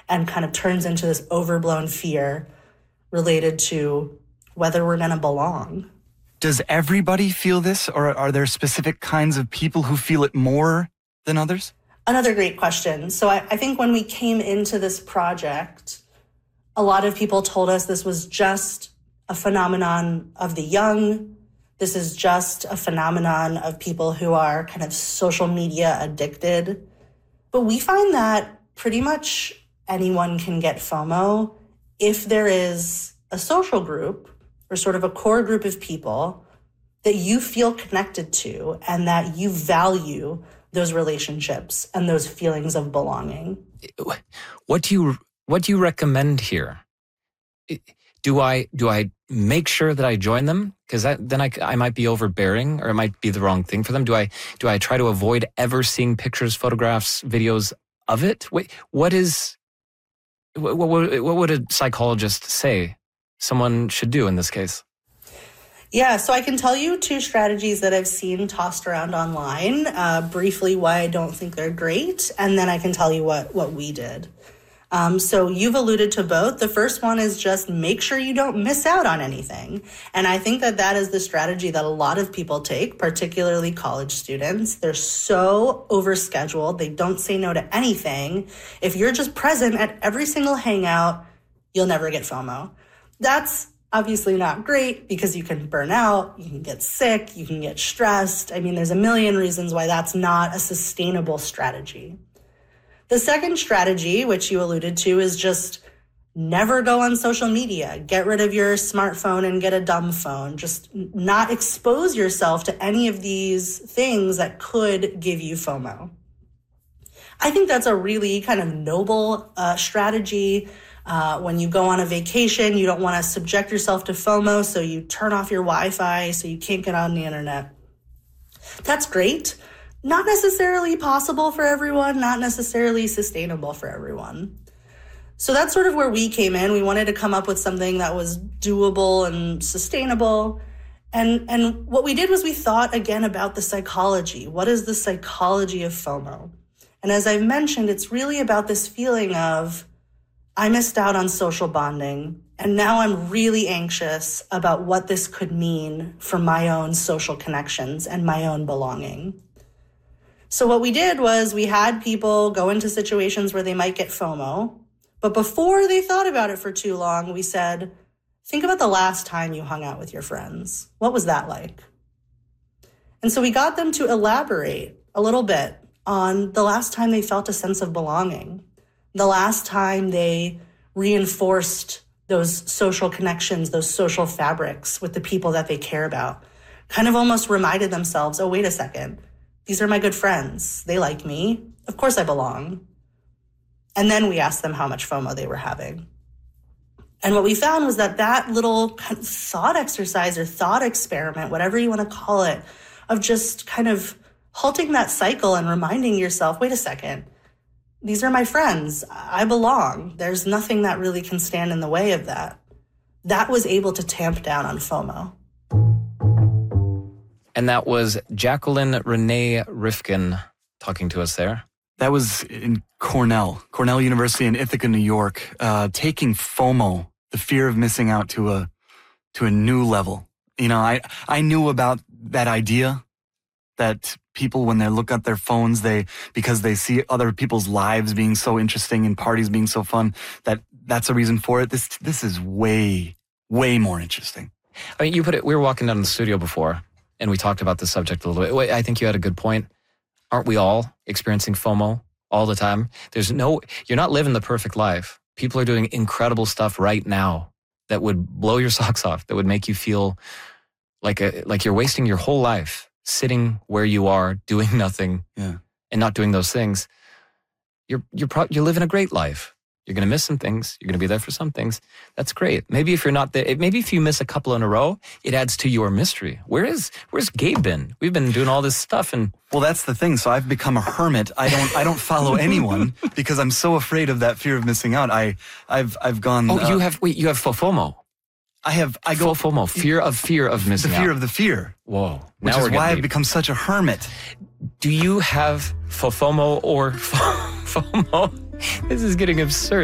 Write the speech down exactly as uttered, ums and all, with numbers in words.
and kind of turns into this overblown fear related to whether we're going to belong. Does everybody feel this, or are there specific kinds of people who feel it more than others? Another great question. So I, I think when we came into this project, a lot of people told us this was just a phenomenon of the young. This is just a phenomenon of people who are kind of social media addicted. But we find that pretty much anyone can get FOMO if there is a social group or sort of a core group of people that you feel connected to and that you value those relationships and those feelings of belonging. What do you what do you recommend here? Do I do I make sure that I join them? Because then I, I might be overbearing, or it might be the wrong thing for them. Do I do I try to avoid ever seeing pictures, photographs, videos of it? Wait, what is what, what, what would a psychologist say someone should do in this case? Yeah, so I can tell you two strategies that I've seen tossed around online, uh, briefly why I don't think they're great, and then I can tell you what, what we did. Um, so you've alluded to both. The first one is just make sure you don't miss out on anything. And I think that that is the strategy that a lot of people take, particularly college students. They're so overscheduled. They don't say no to anything. If you're just present at every single hangout, you'll never get FOMO. That's obviously not great because you can burn out, you can get sick, you can get stressed. I mean, there's a million reasons why that's not a sustainable strategy. The second strategy, which you alluded to, is just never go on social media. Get rid of your smartphone and get a dumb phone. Just not expose yourself to any of these things that could give you FOMO. I think that's a really kind of noble uh, strategy. Uh, when you go on a vacation, you don't want to subject yourself to FOMO, so you turn off your Wi-Fi so you can't get on the internet. That's great. Not necessarily possible for everyone, not necessarily sustainable for everyone. So that's sort of where we came in. We wanted to come up with something that was doable and sustainable. And, and what we did was we thought again about the psychology. What is the psychology of FOMO? And as I've mentioned, it's really about this feeling of, I missed out on social bonding, and now I'm really anxious about what this could mean for my own social connections and my own belonging. So what we did was we had people go into situations where they might get FOMO, but before they thought about it for too long, we said, think about the last time you hung out with your friends. What was that like? And so we got them to elaborate a little bit on the last time they felt a sense of belonging, the last time they reinforced those social connections, those social fabrics with the people that they care about, kind of almost reminded themselves, oh, wait a second. These are my good friends. They like me. Of course I belong. And then we asked them how much FOMO they were having. And what we found was that that little kind of thought exercise or thought experiment, whatever you want to call it, of just kind of halting that cycle and reminding yourself, wait a second, these are my friends. I belong. There's nothing that really can stand in the way of that. That was able to tamp down on FOMO. And that was Jacqueline Renee Rifkin talking to us there. That was in Cornell, Cornell University in Ithaca, New York, uh, taking FOMO, the fear of missing out, to a to a new level. You know, I I knew about that idea that people, when they look at their phones, they because they see other people's lives being so interesting and parties being so fun, that that's a reason for it. This this is way way more interesting. I mean, you put it. We were walking down in the studio before, and we talked about the subject a little bit. I think you had a good point. Aren't we all experiencing FOMO all the time? There's no, you're not living the perfect life. People are doing incredible stuff right now that would blow your socks off, that would make you feel like a, like you're wasting your whole life sitting where you are, doing nothing, yeah. and not doing those things. You're you're pro- you're living a great life. You're going to miss some things. You're going to be there for some things. That's great. Maybe if you're not there, maybe if you miss a couple in a row, it adds to your mystery. Where is, where's Gabe been? We've been doing all this stuff, and well, that's the thing. So I've become a hermit. I don't, I don't follow anyone because I'm so afraid of that fear of missing out. I, I've, I've gone. Oh, uh, you have, wait, you have FOMO. I have, I go FOMO, fear of fear of missing the fear out. of the fear. Whoa. Which now is we're why I've deep. become such a hermit. Do you have FOMO or FOMO? This is getting absurd.